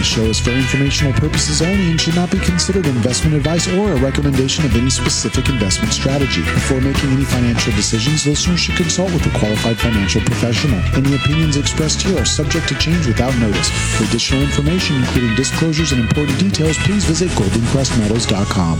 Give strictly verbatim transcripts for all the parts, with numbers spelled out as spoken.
This show is for informational purposes only and should not be considered investment advice or a recommendation of any specific investment strategy. Before making any financial decisions, listeners should consult with a qualified financial professional. Any opinions expressed here are subject to change without notice. For additional information, including disclosures and important details, please visit golden crest metals dot com.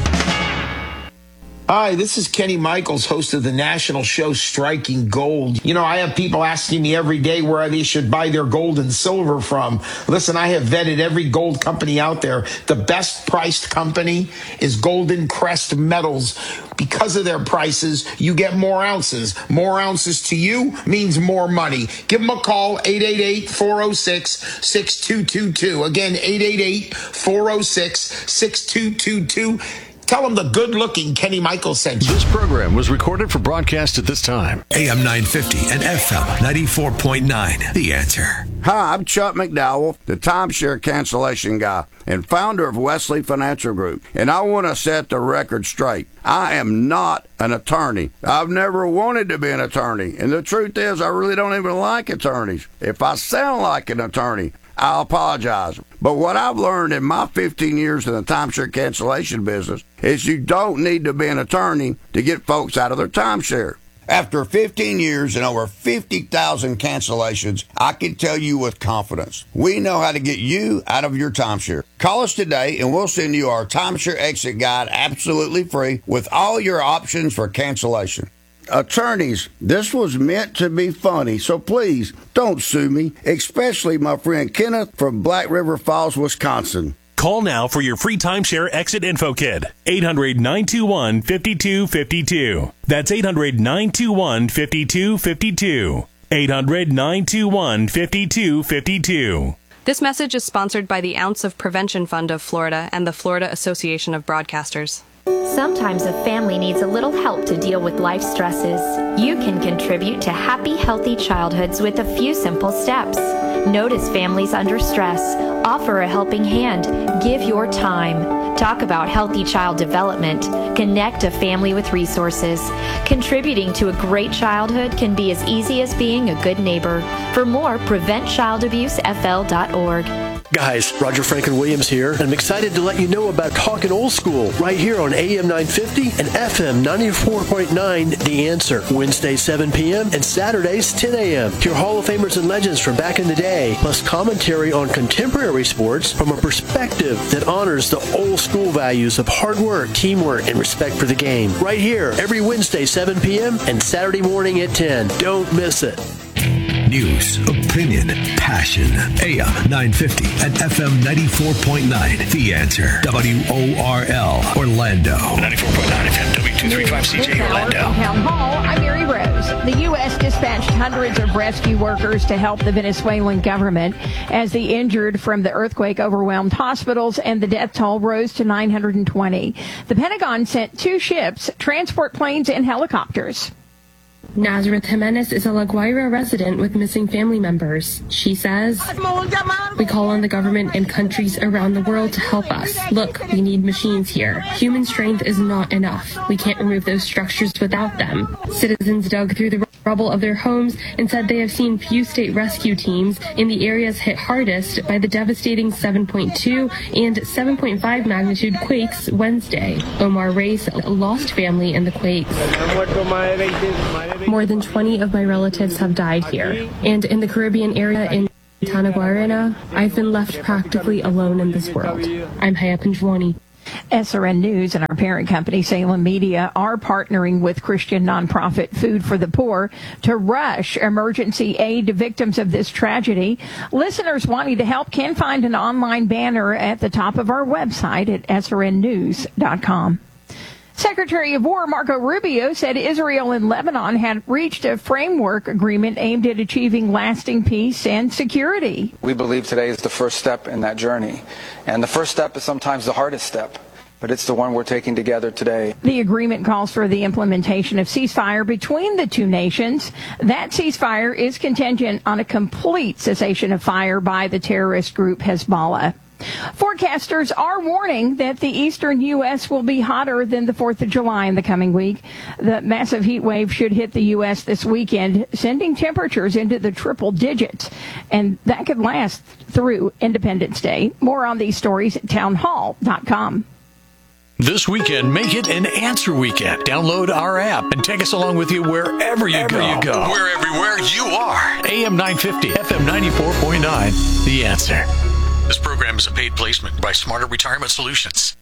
Hi, this is Kenny Michaels, host of the national show Striking Gold. You know, I have people asking me every day where they should buy their gold and silver from. Listen, I have vetted every gold company out there. The best priced company is Golden Crest Metals. Because of their prices, you get more ounces. More ounces to you means more money. Give them a call, eight eight eight, four oh six, six two two two. Again, eight eight eight, four oh six, six two two two. Tell them the good-looking Kenny Michaels sent you. This program was recorded for broadcast at this time. A M nine fifty and F M ninety-four point nine. The Answer. Hi, I'm Chuck McDowell, the timeshare cancellation guy and founder of Wesley Financial Group. And I want to set the record straight. I am not an attorney. I've never wanted to be an attorney. And the truth is, I really don't even like attorneys. If I sound like an attorney, I apologize. But what I've learned in my fifteen years in the timeshare cancellation business is you don't need to be an attorney to get folks out of their timeshare. After fifteen years and over fifty thousand cancellations, I can tell you with confidence, we know how to get you out of your timeshare. Call us today and we'll send you our timeshare exit guide absolutely free with all your options for cancellation. Attorneys, this was meant to be funny, so please don't sue me, especially my friend Kenneth from Black River Falls, Wisconsin. Call now for your free timeshare exit info kit. eight hundred, nine two one, five two five two. That's eight hundred, nine two one, five two five two. eight hundred, nine two one, five two five two. This message is sponsored by the Ounce of Prevention Fund of Florida and the Florida Association of Broadcasters. Sometimes a family needs a little help to deal with life stresses. You can contribute to happy, healthy childhoods with a few simple steps. Notice families under stress. Offer a helping hand. Give your time. Talk about healthy child development. Connect a family with resources. Contributing to a great childhood can be as easy as being a good neighbor. For more, prevent child abuse F L dot org. Guys, Roger Franklin Williams here, and I'm excited to let you know about Talkin' Old School right here on A M nine fifty and F M ninety-four point nine, The Answer. Wednesdays, seven p.m. and Saturdays, ten a.m. Hear Hall of Famers and legends from back in the day, plus commentary on contemporary sports from a perspective that honors the old school values of hard work, teamwork, and respect for the game. Right here, every Wednesday, seven p.m. and Saturday morning at ten. Don't miss it. News, opinion, passion. A M nine fifty and F M ninety-four point nine. The Answer. W O R L, Orlando. ninety-four point nine F M, W two thirty-five C J, Orlando. Town Hall, I'm Mary Rose. The U S dispatched hundreds of rescue workers to help the Venezuelan government as the injured from the earthquake overwhelmed hospitals and the death toll rose to nine hundred twenty. The Pentagon sent two ships, transport planes, and helicopters. Nazareth Jimenez is a La Guaira resident with missing family members. She says, "We call on the government and countries around the world to help us. Look, we need machines here. Human strength is not enough. We can't remove those structures without them." Citizens dug through the rubble of their homes and said they have seen few state rescue teams in the areas hit hardest by the devastating seven point two and seven point five magnitude quakes Wednesday. Omar Reis lost family in the quakes. More than twenty of my relatives have died here. And in the Caribbean area in Tanaguarena, I've been left practically alone in this world. I'm Haya Panjwani. S R N News and our parent company, Salem Media, are partnering with Christian nonprofit Food for the Poor to rush emergency aid to victims of this tragedy. Listeners wanting to help can find an online banner at the top of our website at S R N news dot com. Secretary of War Marco Rubio said Israel and Lebanon had reached a framework agreement aimed at achieving lasting peace and security. We believe today is the first step in that journey. And the first step is sometimes the hardest step, but it's the one we're taking together today. The agreement calls for the implementation of ceasefire between the two nations. That ceasefire is contingent on a complete cessation of fire by the terrorist group Hezbollah. Forecasters are warning that the eastern U S will be hotter than the fourth of July in the coming week. The massive heat wave should hit the U S this weekend, sending temperatures into the triple digits, and that could last through Independence Day. More on these stories at town hall dot com. This weekend, make it an answer weekend. Download our app and take us along with you wherever you go. you go. We're everywhere you are. A M nine fifty, F M ninety-four point nine, The Answer. This program is a paid placement by Smarter Retirement Solutions.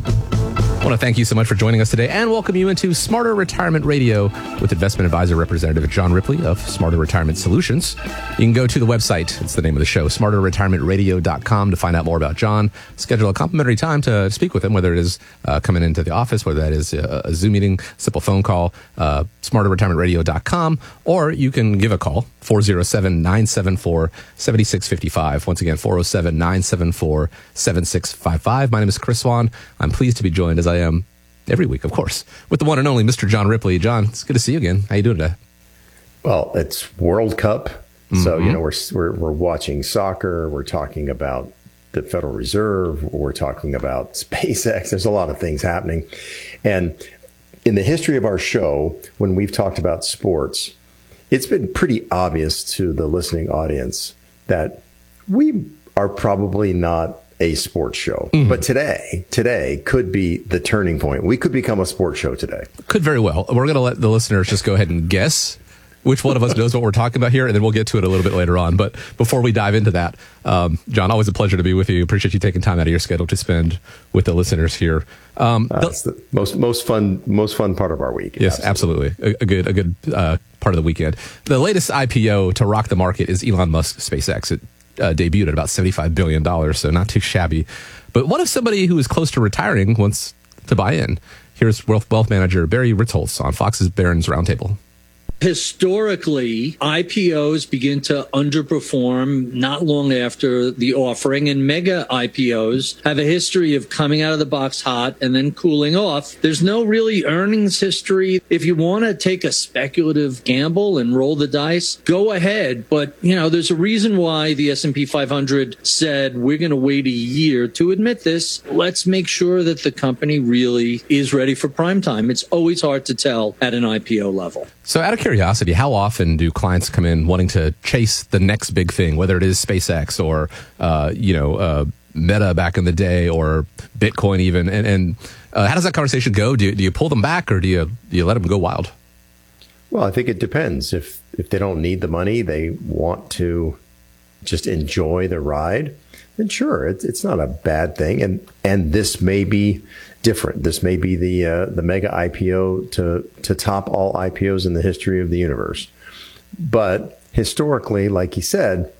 I want to thank you so much for joining us today and welcome you into Smarter Retirement Radio with investment advisor representative John Ripley of Smarter Retirement Solutions. You can go to the website, it's the name of the show, smarter retirement radio dot com, to find out more about John. Schedule a complimentary time to speak with him, whether it is uh, coming into the office, whether that is a, a Zoom meeting, simple phone call, uh, smarter retirement radio dot com, or you can give a call, four oh seven, nine seven four, seven six five five. Once again, four oh seven, nine seven four, seven six five five. My name is Chris Swan. I'm pleased to be joined, as I am every week, of course, with the one and only Mister John Ripley. John, it's good to see you again. How you doing today? Well, it's World Cup. Mm-hmm. So, you know, we're, we're, we're watching soccer. We're talking about the Federal Reserve. We're talking about SpaceX. There's a lot of things happening. And in the history of our show, when we've talked about sports, it's been pretty obvious to the listening audience that we are probably not a sports show. Mm-hmm. But today, today could be the turning point. We could become a sports show today. Could very well. We're going to let the listeners just go ahead and guess which one of us knows what we're talking about here, and then we'll get to it a little bit later on. But before we dive into that, um, John, always a pleasure to be with you. Appreciate you taking time out of your schedule to spend with the listeners here. Um, uh, it's the most most fun most fun part of our week. Yes, absolutely, absolutely. A, a good a good uh, part of the weekend. The latest I P O to rock the market is Elon Musk's SpaceX. It uh, debuted at about seventy-five billion dollars, so not too shabby. But what if somebody who is close to retiring wants to buy in? Here's wealth wealth manager Barry Ritholtz on Fox's Barron's Roundtable. Historically, I P Os begin to underperform not long after the offering, and mega I P Os have a history of coming out of the box hot and then cooling off. There's no really earnings history. If you want to take a speculative gamble and roll the dice, go ahead. But, you know, there's a reason why the S and P five hundred said we're going to wait a year to admit this. Let's make sure that the company really is ready for prime time. It's always hard to tell at an I P O level. So out of curiosity, how often do clients come in wanting to chase the next big thing, whether it is SpaceX or, uh, you know, uh, Meta back in the day or Bitcoin even? And, and uh, how does that conversation go? Do you, do you pull them back or do you, do you let them go wild? Well, I think it depends. If if they don't need the money, they want to just enjoy the ride, then sure, it's, it's not a bad thing. And and this may be different. This may be the uh, the mega I P O to to top all I P Os in the history of the universe. But historically, like you said,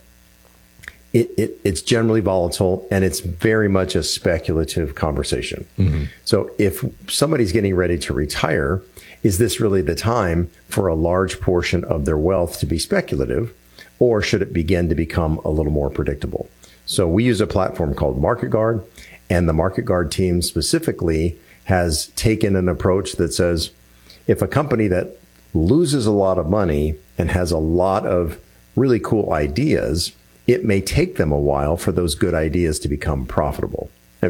it, it it's generally volatile and it's very much a speculative conversation. Mm-hmm. So if somebody's getting ready to retire, is this really the time for a large portion of their wealth to be speculative, or should it begin to become a little more predictable? So we use a platform called Market Guard. And the Market Guard team specifically has taken an approach that says, if a company that loses a lot of money and has a lot of really cool ideas, it may take them a while for those good ideas to become profitable.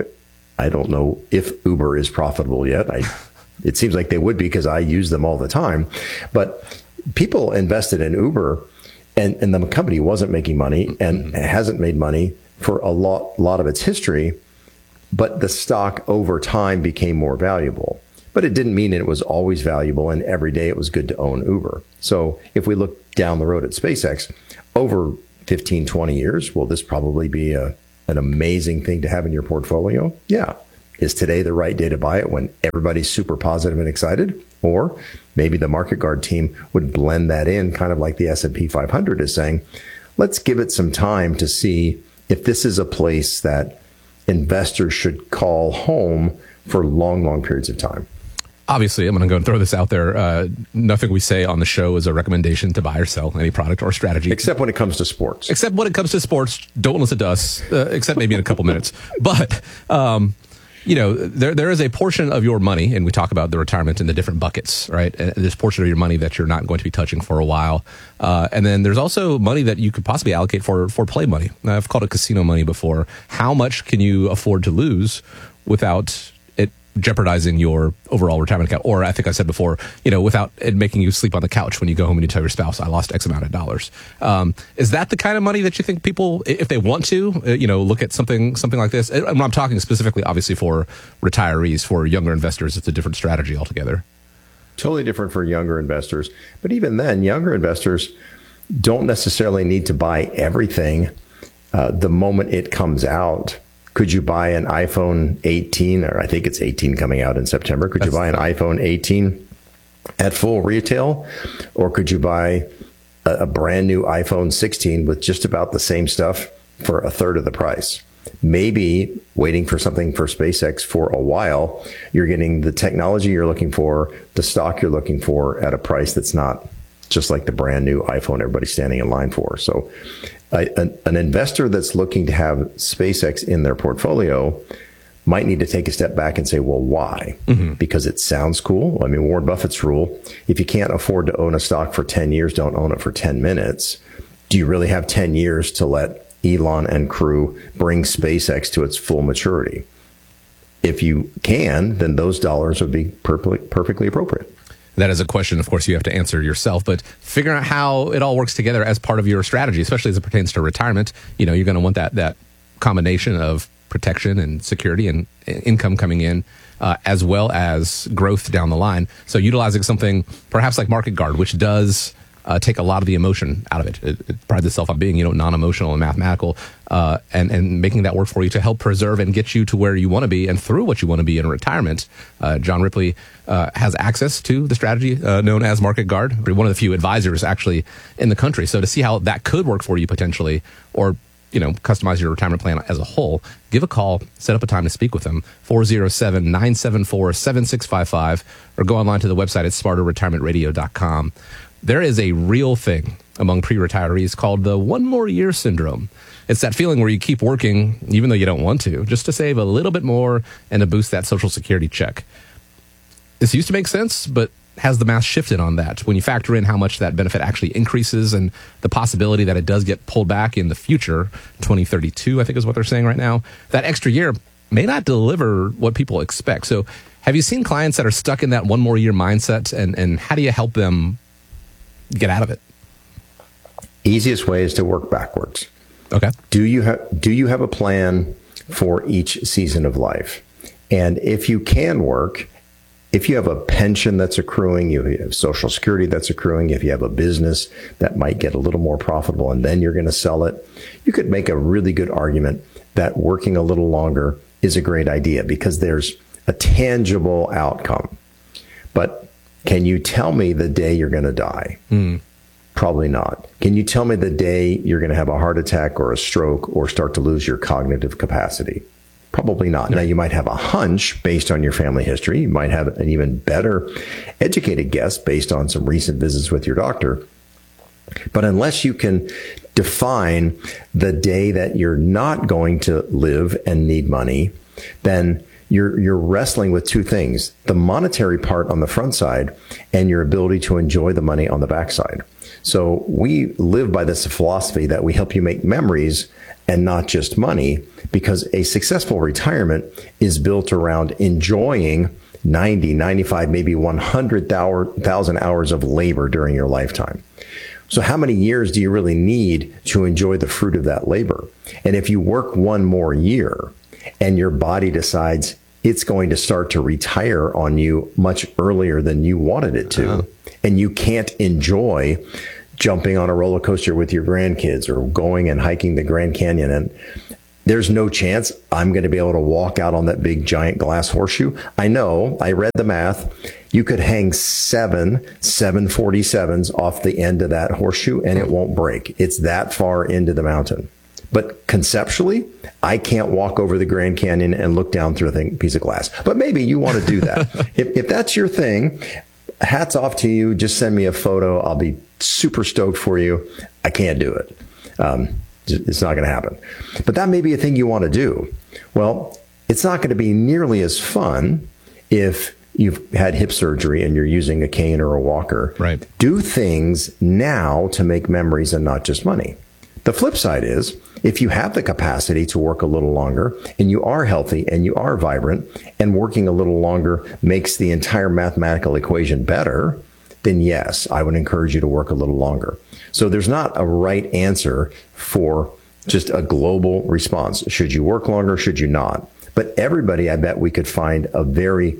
I don't know if Uber is profitable yet. I, it seems like they would be because I use them all the time. But people invested in Uber and, and the company wasn't making money and hasn't made money for a lot, lot of its history. But the stock over time became more valuable. But it didn't mean it was always valuable and every day it was good to own Uber. So if we look down the road at SpaceX, over fifteen, twenty years, will this probably be a, an amazing thing to have in your portfolio? Yeah. Is today the right day to buy it when everybody's super positive and excited? Or maybe the Market Guard team would blend that in, kind of like the S and P five hundred is saying, let's give it some time to see if this is a place that investors should call home for long, long periods of time. Obviously, I'm going to go and throw this out there. Uh, nothing we say on the show is a recommendation to buy or sell any product or strategy. Except when it comes to sports. Except when it comes to sports. Don't listen to us, uh, except maybe in a couple minutes. But um, you know, there there is a portion of your money, and we talk about the retirement in the different buckets, right? And this portion of your money that you're not going to be touching for a while. Uh, and then there's also money that you could possibly allocate for, for play money. I've called it casino money before. How much can you afford to lose without it jeopardizing your overall retirement account? Or I think I said before, you know, without it making you sleep on the couch when you go home and you tell your spouse, I lost X amount of dollars. Um, is that the kind of money that you think people, if they want to, uh, you know, look at something something like this? And I'm talking specifically, obviously, for retirees. For younger investors, it's a different strategy altogether. Totally different for younger investors. But even then, younger investors don't necessarily need to buy everything uh, the moment it comes out. Could you buy an iPhone eighteen, or I think it's eighteen coming out in September? Could That's you buy an iPhone eighteen at full retail? Or could you buy a, a brand new iPhone sixteen with just about the same stuff for a third of the price? Maybe waiting for something for SpaceX for a while, you're getting the technology you're looking for, the stock you're looking for at a price that's not just like the brand new iPhone everybody's standing in line for. So a, an, an investor that's looking to have SpaceX in their portfolio might need to take a step back and say, well, why? Mm-hmm. Because it sounds cool. I mean, Warren Buffett's rule, if you can't afford to own a stock for ten years, don't own it for ten minutes. Do you really have ten years to let Elon and crew bring SpaceX to its full maturity? If you can, then those dollars would be perfectly, perfectly appropriate. That is a question, of course, you have to answer yourself, but figuring out how it all works together as part of your strategy, especially as it pertains to retirement. You know, you're going to want that that combination of protection and security and income coming in, uh, as well as growth down the line. So utilizing something perhaps like Market Guard, which does Uh, take a lot of the emotion out of it. It, it prides itself on being, you know, non-emotional and mathematical, uh, and, and making that work for you to help preserve and get you to where you want to be and through what you want to be in retirement. Uh, John Ripley uh, has access to the strategy uh, known as Market Guard. We're one of the few advisors actually in the country. So to see how that could work for you potentially, or, you know, customize your retirement plan as a whole, give a call, set up a time to speak with them, four oh seven, nine seven four, seven six five five, or go online to the website at smarter retirement radio dot com. There is a real thing among pre-retirees called the one more year syndrome. It's that feeling where you keep working, even though you don't want to, just to save a little bit more and to boost that Social Security check. This used to make sense, but has the math shifted on that? When you factor in how much that benefit actually increases and the possibility that it does get pulled back in the future, twenty thirty-two, I think is what they're saying right now, that extra year may not deliver what people expect. So have you seen clients that are stuck in that one more year mindset, and, and how do you help them get out of it? Easiest way is to work backwards. Okay. Do you have do you have a plan for each season of life? And if you can work, if you have a pension that's accruing, you have Social Security that's accruing, if you have a business that might get a little more profitable and then you're going to sell it, you could make a really good argument that working a little longer is a great idea because there's a tangible outcome. But can you tell me the day you're going to die? Mm. Probably not. Can you tell me the day you're going to have a heart attack or a stroke or start to lose your cognitive capacity? Probably not. No. Now, you might have a hunch based on your family history. You might have an even better educated guess based on some recent visits with your doctor. But unless you can define the day that you're not going to live and need money, then You're you're wrestling with two things, the monetary part on the front side and your ability to enjoy the money on the back side. So we live by this philosophy that we help you make memories and not just money, because a successful retirement is built around enjoying ninety, ninety-five, maybe one hundred thousand hours of labor during your lifetime. So how many years do you really need to enjoy the fruit of that labor? And if you work one more year and your body decides it's going to start to retire on you much earlier than you wanted it to, uh-huh. and you can't enjoy jumping on a roller coaster with your grandkids or going and hiking the Grand Canyon, and there's no chance I'm going to be able to walk out on that big giant glass horseshoe. I know, I read the math. You could hang seven seven forty-sevens off the end of that horseshoe and it won't break. It's that far into the mountain. But conceptually, I can't walk over the Grand Canyon and look down through a thing, piece of glass. But maybe you want to do that. if, if that's your thing, hats off to you. Just send me a photo. I'll be super stoked for you. I can't do it. Um, it's not going to happen. But that may be a thing you want to do. Well, It's not going to be nearly as fun if you've had hip surgery and you're using a cane or a walker. Right. Do things now to make memories and not just money. The flip side is, if you have the capacity to work a little longer and you are healthy and you are vibrant and working a little longer makes the entire mathematical equation better, then yes, I would encourage you to work a little longer. So there's not a right answer for just a global response. Should you work longer? Should you not? But everybody, I bet we could find a very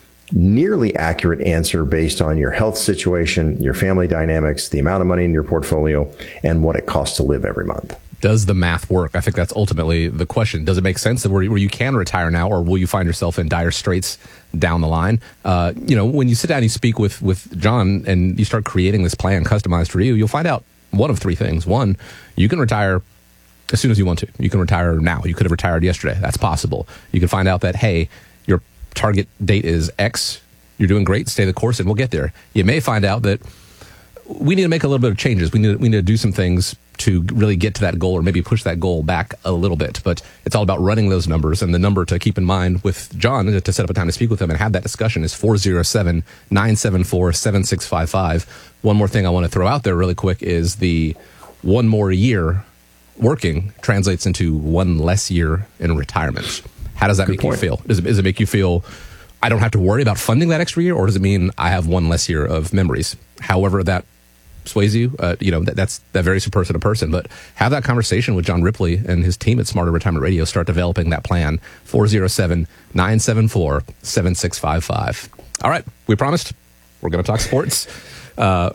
nearly accurate answer based on your health situation, your family dynamics, the amount of money in your portfolio, and what it costs to live every month. Does the math work? I think that's ultimately the question. Does it make sense that where, where you can retire now, or will you find yourself in dire straits down the line? Uh, you know, when you sit down and you speak with, with John and you start creating this plan customized for you, you'll find out one of three things. One, you can retire as soon as you want to. You can retire now. You could have retired yesterday. That's possible. You can find out that, hey, your target date is X. You're doing great. Stay the course and we'll get there. You may find out that we need to make a little bit of changes. We need to, we need to do some things to really get to that goal, or maybe push that goal back a little bit. But it's all about running those numbers. And the number to keep in mind with John to set up a time to speak with him and have that discussion is four oh seven, nine seven four, seven six five five. One more thing I want to throw out there really quick is the one more year working translates into one less year in retirement. How does that Good make point. you feel? Does it, does it make you feel, I don't have to worry about funding that extra year, or does it mean I have one less year of memories? However that sways you, uh, you know, that, that's, that varies from person to person, but have that conversation with John Ripley and his team at Smarter Retirement Radio. Start developing that plan. four oh seven, nine seven four, seven six five five. All right. We promised we're going to talk sports. Uh,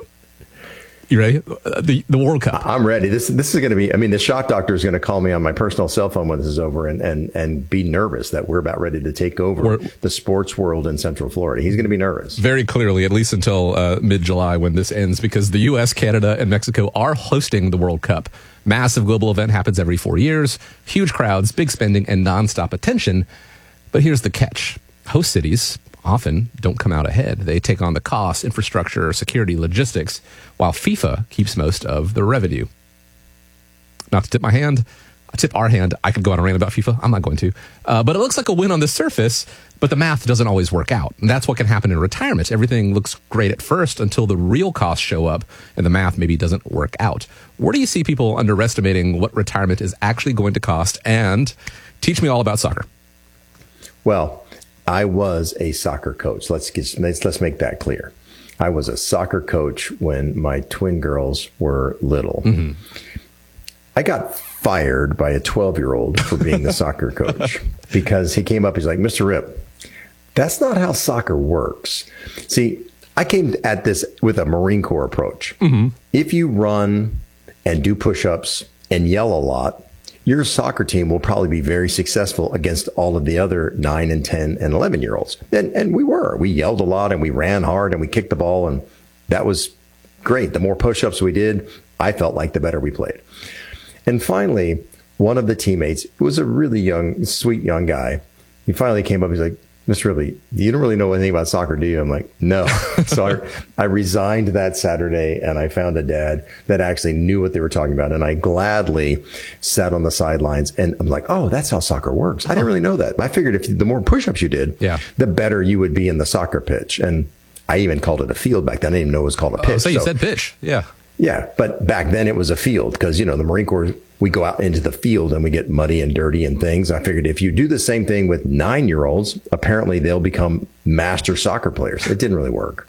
You ready? The the World Cup. I'm ready. This this is going to be, I mean, the shock doctor is going to call me on my personal cell phone when this is over and, and, and be nervous that we're about ready to take over we're, the sports world in Central Florida. He's going to be nervous. Very clearly, at least until uh, mid-July when this ends, because the U S, Canada, and Mexico are hosting the World Cup. Massive global event, happens every four years. Huge crowds, big spending, and nonstop attention. But here's the catch. Host cities often don't come out ahead. They take on the cost, infrastructure, security, logistics, while FIFA keeps most of the revenue. Not to tip my hand, I tip our hand. I could go on a rant about FIFA. I'm not going to. Uh, but it looks like a win on the surface, but the math doesn't always work out. And that's what can happen in retirement. Everything looks great at first until the real costs show up and the math maybe doesn't work out. Where do you see people underestimating what retirement is actually going to cost? And teach me all about soccer. Well, I was a soccer coach. Let's get, let's, let's make that clear. I was a soccer coach when my twin girls were little. Mm-hmm. I got fired by a twelve-year-old for being the soccer coach because he came up, he's like, Mister Rip, that's not how soccer works. See, I came at this with a Marine Corps approach. Mm-hmm. If you run and do push-ups and yell a lot, your soccer team will probably be very successful against all of the other nine and ten and eleven year olds. And, and we were, we yelled a lot and we ran hard and we kicked the ball. And that was great. The more push-ups we did, I felt like the better we played. And finally, one of the teammates, who was a really young, sweet young guy, he finally came up, he's like, Mister Ripley, you don't really know anything about soccer, do you? I'm like, no. So I, I resigned that Saturday and I found a dad that actually knew what they were talking about. And I gladly sat on the sidelines and I'm like, oh, that's how soccer works. I didn't really know that. I figured if the more push-ups you did, yeah. the better you would be in the soccer pitch. And I even called it a field back then. I didn't even know it was called a pitch. Oh, so you so, said pitch. Yeah. Yeah. But back then it was a field because, you know, the Marine Corps, we go out into the field and we get muddy and dirty and things. I figured if you do the same thing with nine-year-olds, apparently they'll become master soccer players. It didn't really work.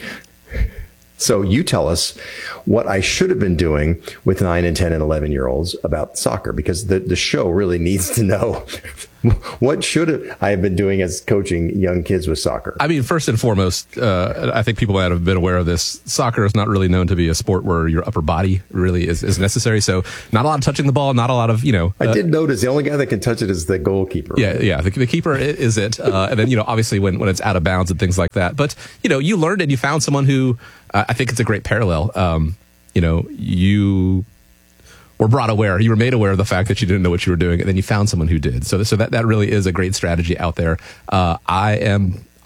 So you tell us what I should have been doing with nine and ten and eleven year olds about soccer, because the, the show really needs to know what should I have been doing as coaching young kids with soccer. I mean, first and foremost, uh, I think people might have been aware of this. Soccer is not really known to be a sport where your upper body really is, is necessary. So not a lot of touching the ball, not a lot of, you know. Uh, I did notice the only guy that can touch it is the goalkeeper. Yeah, right? yeah. The, the keeper is it. Uh, and then, you know, obviously when, when it's out of bounds and things like that. But, you know, you learned and you found someone who, uh, I think it's a great parallel. Um, you know, you were brought aware, you were made aware of the fact that you didn't know what you were doing, and then you found someone who did. So, so that, that really is a great strategy out there. Uh, I am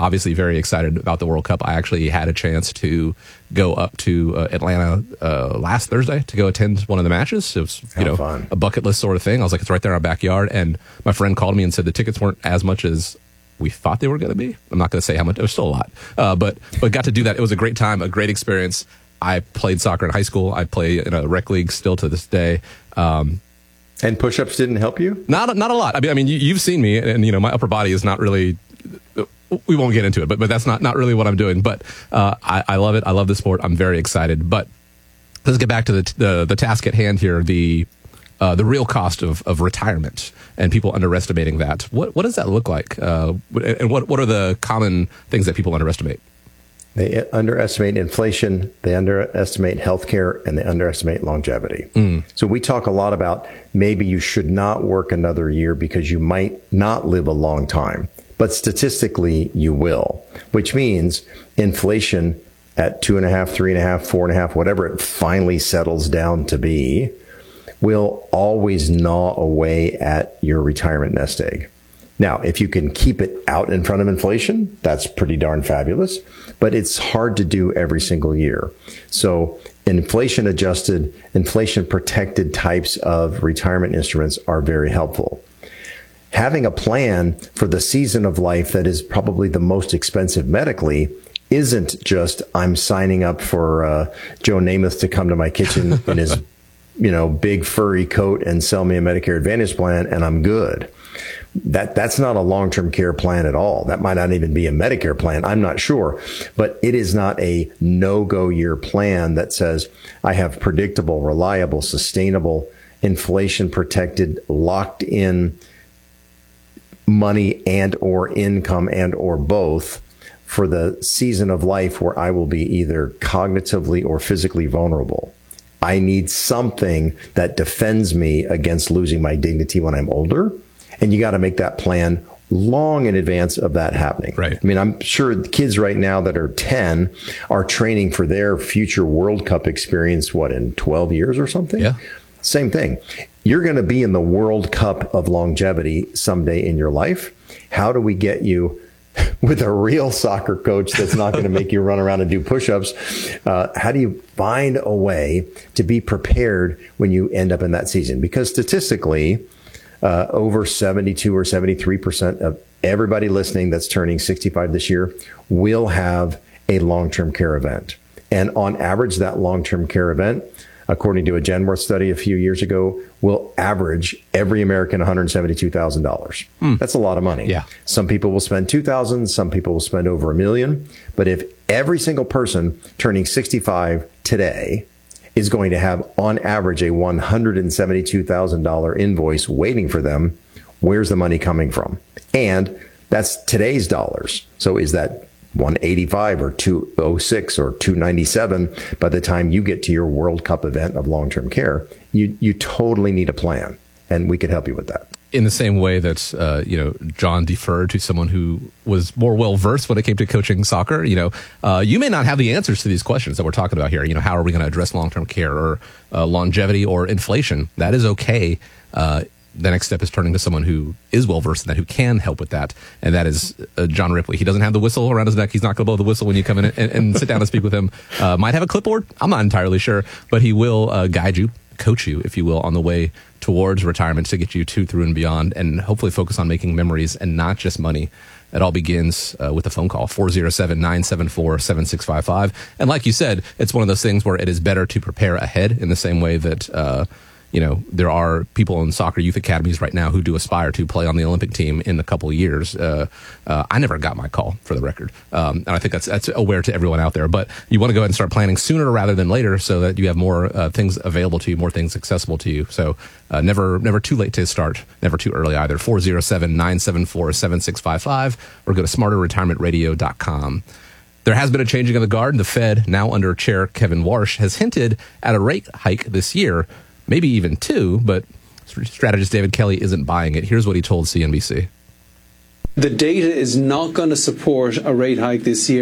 obviously very excited about the World Cup. I actually had a chance to go up to uh, Atlanta uh, last Thursday to go attend one of the matches. It was, you How know, fun. a bucket list sort of thing. I was like, it's right there in our backyard. And my friend called me and said the tickets weren't as much as we thought they were going to be. I'm not going to say how much. It was still a lot. Uh, but but got to do that. It was a great time, a great experience. I played soccer in high school. I play in a rec league still to this day. Um, and push-ups didn't help you? Not not a lot. I mean, I mean, you, you've seen me, and, and you know, my upper body is not really. We won't get into it, but but that's not not really what I'm doing. But uh, I, I love it. I love the sport. I'm very excited. But let's get back to the the, the task at hand here. The uh, the real cost of, of retirement and people underestimating that. What what does that look like? Uh, and what what are the common things that people underestimate? They underestimate inflation, they underestimate healthcare, and they underestimate longevity. Mm. So we talk a lot about maybe you should not work another year because you might not live a long time. But statistically, you will, which means inflation at two and a half, three and a half, four and a half, whatever it finally settles down to be, will always gnaw away at your retirement nest egg. Now, if you can keep it out in front of inflation, that's pretty darn fabulous, but it's hard to do every single year. So inflation adjusted, inflation protected types of retirement instruments are very helpful. Having a plan for the season of life that is probably the most expensive medically isn't just I'm signing up for uh, Joe Namath to come to my kitchen in his, you know, big furry coat and sell me a Medicare Advantage plan and I'm good. That that's not a long-term care plan at all. That might not even be a Medicare plan. I'm not sure, but it is not a no-go year plan that says I have predictable, reliable, sustainable, inflation protected, locked in money and or income and or both for the season of life where I will be either cognitively or physically vulnerable. I need something that defends me against losing my dignity when I'm older. And you got to make that plan long in advance of that happening. Right. I mean, I'm sure the kids right now that are ten are training for their future World Cup experience, what, in twelve years or something? Yeah. Same thing. You're going to be in the World Cup of longevity someday in your life. How do we get you with a real soccer coach that's not going to make you run around and do push-ups? Uh, how do you find a way to be prepared when you end up in that season? Because statistically, Uh, over seventy-two or seventy-three percent of everybody listening that's turning sixty-five this year will have a long-term care event. And on average, that long-term care event, according to a Genworth study a few years ago, will average every American one hundred seventy-two thousand dollars. Mm. That's a lot of money. Yeah. Some people will spend two thousand dollars, some people will spend over a million. But if every single person turning sixty-five today is going to have, on average, a one hundred seventy-two thousand dollars invoice waiting for them, where's the money coming from? And that's today's dollars. So is that one eighty-five or two oh six or two ninety-seven by the time you get to your World Cup event of long-term care? You you totally need a plan, and we could help you with that. In the same way that, uh, you know, John deferred to someone who was more well-versed when it came to coaching soccer, you know, uh, you may not have the answers to these questions that we're talking about here. You know, how are we going to address long-term care or uh, longevity or inflation? That is okay. Uh, the next step is turning to someone who is well-versed in that, who can help with that. And that is uh, John Ripley. He doesn't have the whistle around his neck. He's not going to blow the whistle when you come in and, and sit down and speak with him. Uh, might have a clipboard. I'm not entirely sure, but he will uh, guide you, coach you, if you will, on the way towards retirement to get you to, through, and beyond, and hopefully focus on making memories and not just money. It all begins uh, with a phone call, four oh seven, nine seven four, seven six five five. And like you said, it's one of those things where it is better to prepare ahead in the same way that, uh, you know, there are people in soccer youth academies right now who do aspire to play on the Olympic team in a couple of years. Uh, uh, I never got my call, for the record. Um, and I think that's that's aware to everyone out there. But you want to go ahead and start planning sooner rather than later so that you have more uh, things available to you, more things accessible to you. So uh, never never too late to start, never too early either. four oh seven, nine seven four, seven six five five or go to smarter retirement radio dot com. There has been a changing of the guard. The Fed, now under Chair Kevin Warsh, has hinted at a rate hike this year. Maybe even two, but strategist David Kelly isn't buying it. Here's what he told C N B C. The data is not going to support a rate hike this year.